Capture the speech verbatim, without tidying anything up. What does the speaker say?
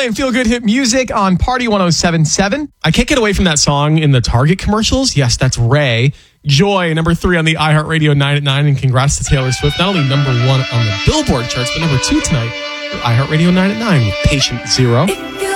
playing Feel Good Hit Music on Party one oh seven point seven. I can't get away from that song in the Target commercials. Yes, that's Ray. Joy, number three on the iHeartRadio nine at nine. And congrats to Taylor Swift. Not only number one on the Billboard charts, but number two tonight for iHeartRadio nine at nine with Patient Zero.